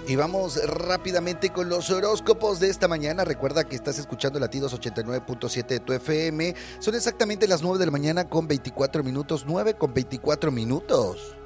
Y vamos rápidamente con los horóscopos de esta mañana. Recuerda que estás escuchando Latidos 89.7 de tu FM. Son exactamente las 9 de la mañana con 24 minutos. 9 con 24 minutos.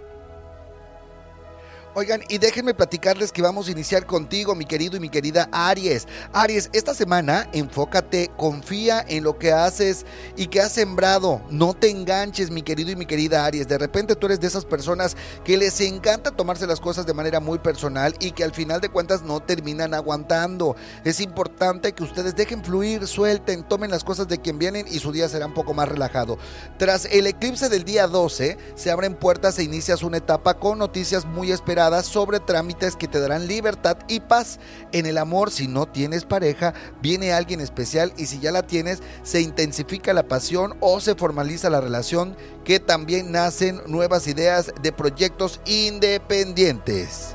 Oigan, y déjenme platicarles que vamos a iniciar contigo, mi querido y mi querida Aries. Aries, esta semana enfócate, confía en lo que haces y que has sembrado. No te enganches, mi querido y mi querida Aries. De repente tú eres de esas personas que les encanta tomarse las cosas de manera muy personal y que al final de cuentas no terminan aguantando. Es importante que ustedes dejen fluir, suelten, tomen las cosas de quien vienen y su día será un poco más relajado. Tras el eclipse del día 12, se abren puertas e inicias una etapa con noticias muy esperadas sobre trámites que te darán libertad y paz. En el amor, si no tienes pareja, viene alguien especial, y si ya la tienes, se intensifica la pasión o se formaliza la relación, que también nacen nuevas ideas de proyectos independientes.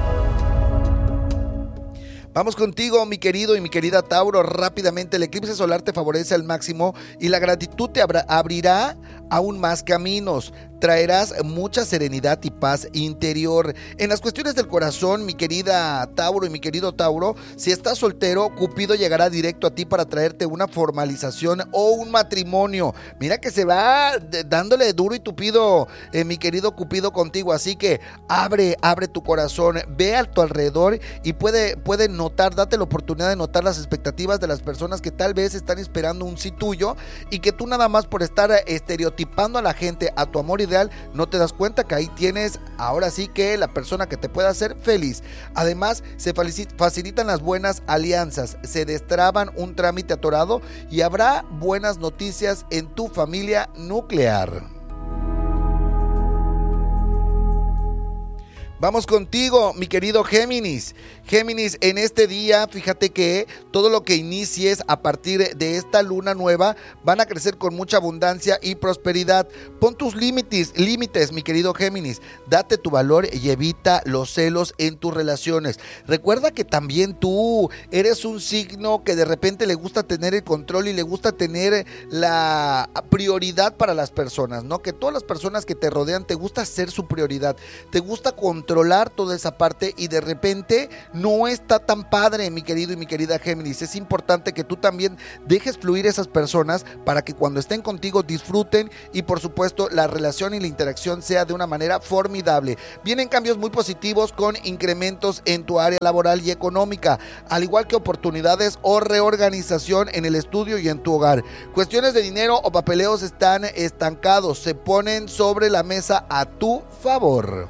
Vamos contigo, mi querido y mi querida Tauro. Rápidamente, el eclipse solar te favorece al máximo y la gratitud te abrirá aún más caminos. Traerás mucha serenidad y paz interior. En las cuestiones del corazón, mi querida Tauro y mi querido Tauro, si estás soltero, Cupido llegará directo a ti para traerte una formalización o un matrimonio. Mira que se va dándole duro y tupido, mi querido Cupido, contigo. Así que abre tu corazón, ve a tu alrededor y puede date la oportunidad de notar las expectativas de las personas que tal vez están esperando un sí tuyo, y que tú nada más por estar estereotipando a la gente a tu amor ideal, no te das cuenta que ahí tienes ahora sí que la persona que te pueda hacer feliz. Además, se facilitan las buenas alianzas, se destraban un trámite atorado y habrá buenas noticias en tu familia nuclear. Vamos contigo, mi querido Géminis. Géminis, en este día, fíjate que todo lo que inicies a partir de esta luna nueva van a crecer con mucha abundancia y prosperidad. Pon tus límites, mi querido Géminis. Date tu valor y evita los celos en tus relaciones. Recuerda que también tú eres un signo que de repente le gusta tener el control y le gusta tener la prioridad para las personas, ¿no? Que todas las personas que te rodean te gusta ser su prioridad. Te gusta controlar toda esa parte y de repente no está tan padre, mi querido y mi querida Géminis. Es importante que tú también dejes fluir esas personas para que cuando estén contigo disfruten y por supuesto la relación y la interacción sea de una manera formidable. Vienen cambios muy positivos con incrementos en tu área laboral y económica, al igual que oportunidades o reorganización en el estudio y en tu hogar. Cuestiones de dinero o papeleos están estancados, se ponen sobre la mesa a tu favor.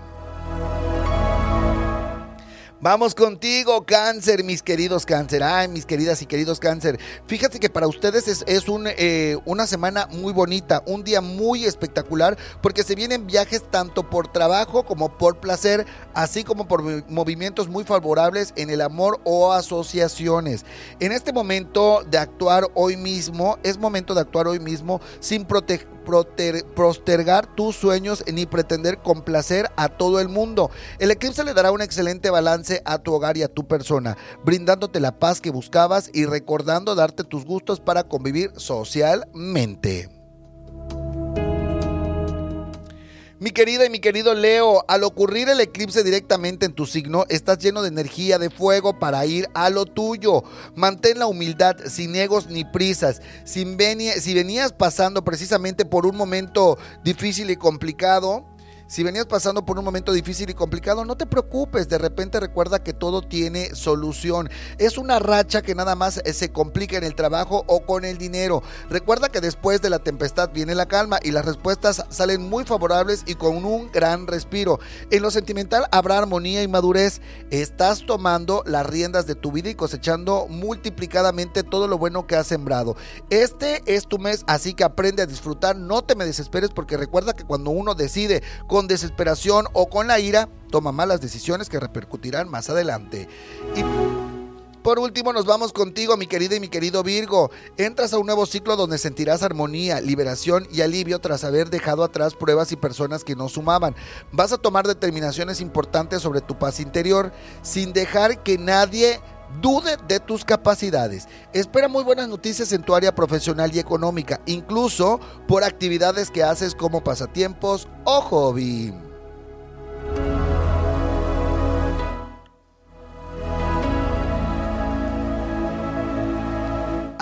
Vamos contigo, Cáncer, mis queridos Cáncer. Ay, mis queridas y queridos Cáncer. Fíjate que para ustedes es una semana muy bonita, un día muy espectacular, porque se vienen viajes tanto por trabajo como por placer, así como por movimientos muy favorables en el amor o asociaciones. En este momento de actuar hoy mismo, es momento de actuar hoy mismo sin postergar tus sueños ni pretender complacer a todo el mundo. El eclipse le dará un excelente balance a tu hogar y a tu persona, brindándote la paz que buscabas y recordando darte tus gustos para convivir socialmente. Mi querida y mi querido Leo, al ocurrir el eclipse directamente en tu signo, estás lleno de energía de fuego para ir a lo tuyo. Mantén la humildad, sin egos ni prisas. Si venías pasando precisamente por un momento difícil y complicado, no te preocupes, de repente recuerda que todo tiene solución. Es una racha que nada más se complica en el trabajo o con el dinero. Recuerda que después de la tempestad viene la calma y las respuestas salen muy favorables y con un gran respiro. En lo sentimental habrá armonía y madurez. Estás tomando las riendas de tu vida y cosechando multiplicadamente todo lo bueno que has sembrado. Este es tu mes, así que aprende a disfrutar, no te me desesperes, porque recuerda que cuando uno decide con desesperación o con la ira, toma malas decisiones que repercutirán más adelante. Y por último nos vamos contigo, mi querida y mi querido Virgo. Entras a un nuevo ciclo donde sentirás armonía, liberación y alivio tras haber dejado atrás pruebas y personas que no sumaban. Vas a tomar determinaciones importantes sobre tu paz interior sin dejar que nadie dude de tus capacidades. Espera muy buenas noticias en tu área profesional y económica, incluso por actividades que haces como pasatiempos o hobby.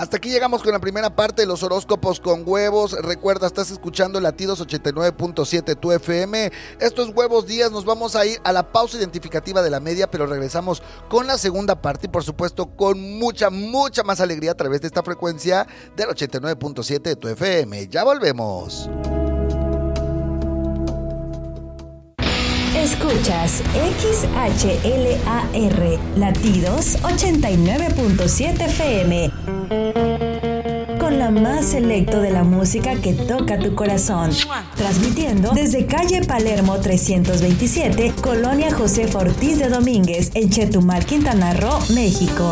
Hasta aquí llegamos con la primera parte de los horóscopos con huevos. Recuerda, estás escuchando Latidos 89.7 tu FM. Estos huevos días nos vamos a ir a la pausa identificativa de la media, pero regresamos con la segunda parte y por supuesto con mucha más alegría a través de esta frecuencia del 89.7 de tu FM. Ya volvemos. Escuchas XHLAR, Latidos 89.7 FM. Con la más selecto de la música que toca tu corazón. Transmitiendo desde calle Palermo 327, Colonia Josefa Ortiz de Domínguez, en Chetumal, Quintana Roo, México.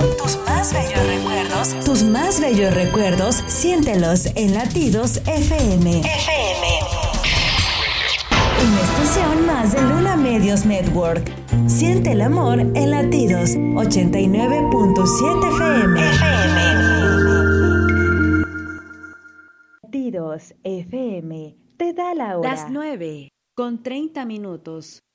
Tus más bellos recuerdos, siéntelos en Latidos FM. Una estación más de Luna Medios Network. Siente el amor en Latidos 89.7 FM. Latidos FM te da la hora. Las 9:30.